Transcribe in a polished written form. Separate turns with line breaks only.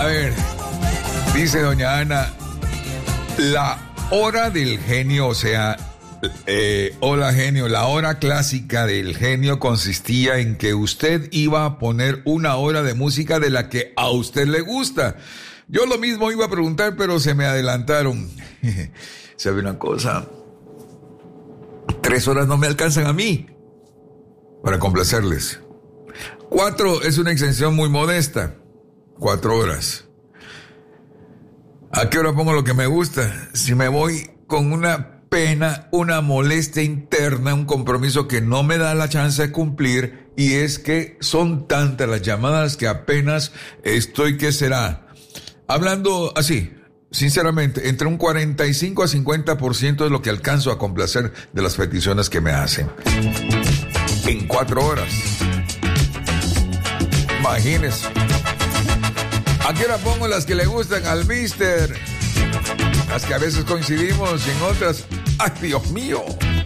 A ver, dice doña Ana, la hora del genio, o sea, hola genio, la hora clásica del genio consistía en que usted iba a poner una hora de música de la que a usted le gusta. Yo lo mismo iba a preguntar, pero se me adelantaron. ¿Sabe una cosa? 3 horas no me alcanzan a mí para complacerles. 4 es una extensión muy modesta. 4 horas. ¿A qué hora pongo lo que me gusta? Si me voy con una pena, una molestia interna, un compromiso que no me da la chance de cumplir, y es que son tantas las llamadas que apenas estoy, ¿qué será? Hablando así, sinceramente, entre un 45 a 50% es lo que alcanzo a complacer de las peticiones que me hacen. En 4 horas. Imagínense. ¿A qué hora pongo las que le gustan al mister? Las que a veces coincidimos y en otras, ¡ay, Dios mío!